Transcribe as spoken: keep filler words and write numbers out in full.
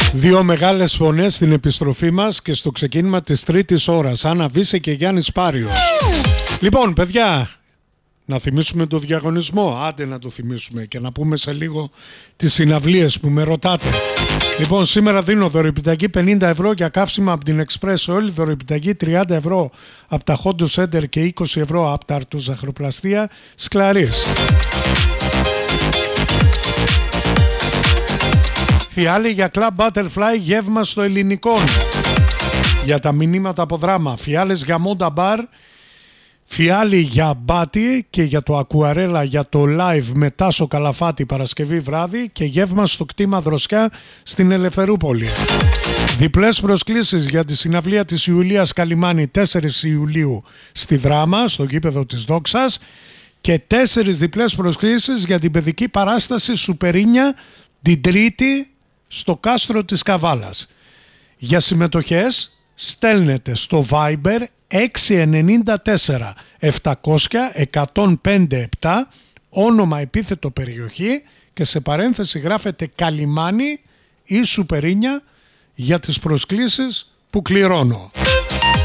Δύο μεγάλες φωνές στην επιστροφή μας και στο ξεκίνημα της τρίτης ώρας. Άννα Βύση και Γιάννης Πάριος. Λοιπόν, παιδιά, να θυμίσουμε το διαγωνισμό. Άντε να το θυμίσουμε και να πούμε σε λίγο τις συναυλίες που με ρωτάτε. Λοιπόν, σήμερα δίνω δωρεπιταγή πενήντα ευρώ για καύσιμα από την Express Oil, δωρεπιταγή τριάντα ευρώ από τα Hondo Center και είκοσι ευρώ από τα Αρτοζαχροπλαστεία Σκλαρής. Φιάλη για Club Butterfly, γεύμα στο ελληνικό. Για τα μηνύματα από δράμα. Φιάλες για Monda Bar. Φιάλη για Μπάτι και για το Ακουαρέλα για το live με Τάσο Καλαφάτη Παρασκευή βράδυ και γεύμα στο κτήμα Δροσιά στην Ελευθερούπολη. Διπλές προσκλήσεις για τη συναυλία της Ιουλίας Καλιμάνη τέσσερις Ιουλίου στη Δράμα, στο γήπεδο της Δόξας, και τέσσερις διπλές προσκλήσεις για την παιδική παράσταση Σουπερίνια την Τρίτη στο κάστρο της Καβάλας. Για συμμετοχές στέλνετε στο Viber έξι εννιά τέσσερα επτακόσια εκατόν πέντε επτά, όνομα, επίθετο, περιοχή και σε παρένθεση γράφετε Καλιμάνη ή Σουπερίνια για τις προσκλήσεις που κληρώνω.